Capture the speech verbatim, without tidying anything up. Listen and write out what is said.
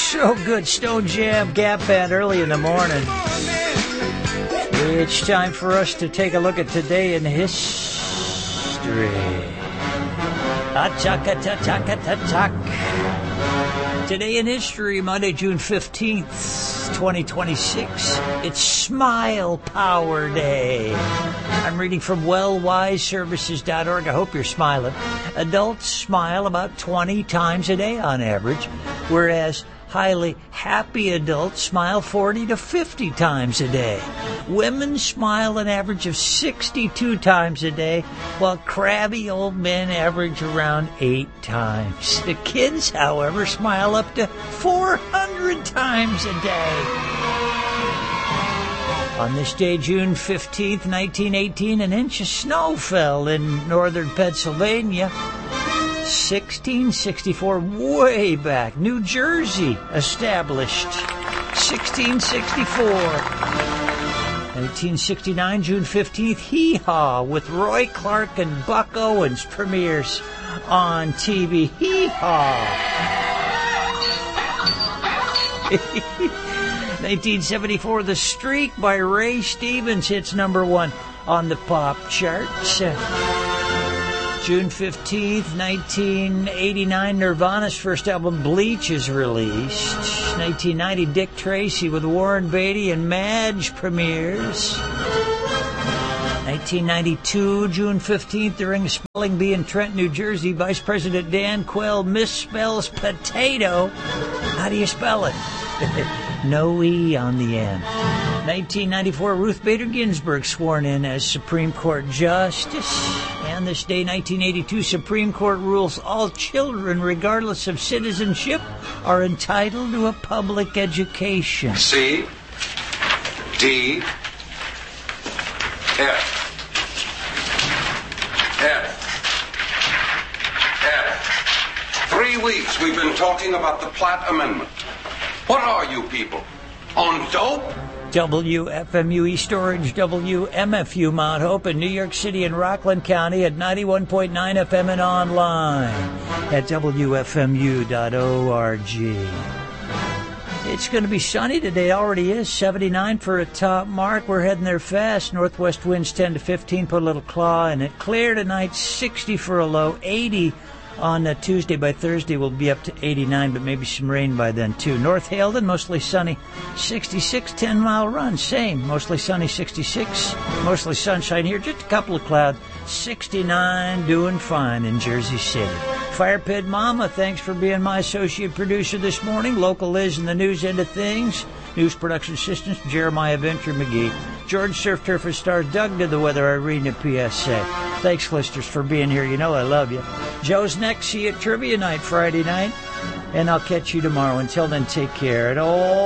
So good. Stone Jam, Gap Band, early in the morning. It's time for us to take a look at today in history. A-chaka-ta-chaka-ta-chak. Today in history, Monday, June fifteenth, twenty twenty-six. It's Smile Power Day. I'm reading from well wise services dot org. I hope you're smiling. Adults smile about twenty times a day on average, whereas highly happy adults smile forty to fifty times a day. Women smile an average of sixty-two times a day, while crabby old men average around eight times. The kids, however, smile up to four hundred times a day. On this day, June fifteenth, nineteen eighteen, an inch of snow fell in northern Pennsylvania. sixteen sixty-four, way back. New Jersey established. sixteen sixty-four. nineteen sixty-nine, June fifteenth, Hee Haw with Roy Clark and Buck Owens premieres on T V. Hee Haw. nineteen seventy-four, The Streak by Ray Stevens hits number one on the pop charts. June fifteenth, nineteen eighty-nine, Nirvana's first album, Bleach, is released. nineteen ninety, Dick Tracy with Warren Beatty and Madge premieres. nineteen ninety-two, June fifteenth, during a spelling bee in Trent, New Jersey, Vice President Dan Quayle misspells potato. How do you spell it? No E on the end. nineteen ninety-four, Ruth Bader Ginsburg sworn in as Supreme Court Justice. And this day, nineteen eighty-two, Supreme Court rules all children, regardless of citizenship, are entitled to a public education. C, D, F, F, F. Three weeks we've been talking about the Platt Amendment. What are you people? On dope? W F M U East Orange, W M F U Mount Hope in New York City and Rockland County at ninety-one point nine F M and online at W F M U dot org. It's going to be sunny today. It already is. seventy-nine for a top mark. We're heading there fast. Northwest winds ten to fifteen. Put a little claw in it. Clear tonight, sixty for a low, eighty on uh, Tuesday. By Thursday, we'll be up to eighty-nine, but maybe some rain by then, too. North Haledon, mostly sunny, sixty-six, ten-mile run, same. Mostly sunny, sixty-six. Mostly sunshine here, just a couple of clouds. sixty-nine, doing fine in Jersey City. Fire Pit Mama, thanks for being my associate producer this morning. Local Liz in the news end of things. News production assistants, Jeremiah Venture McGee. George Surf Turf stars. Doug did the weather. Irene at P S A. Thanks, listeners, for being here. You know I love you. Joe's next. See you at Trivia Night Friday night. And I'll catch you tomorrow. Until then, take care. At all.